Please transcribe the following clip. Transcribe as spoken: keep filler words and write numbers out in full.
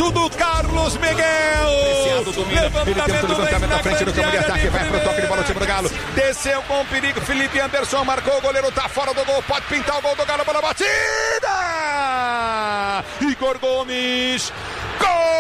golaço do Carlos Miguel. Levantamento, levantamento à frente do campo de ataque. Vai pro toque de bola o time do Galo. Desceu com perigo. Felipe Anderson marcou. O goleiro tá fora do gol. Pode pintar o gol do Galo. Bola batida. Igor Gomes. Gol!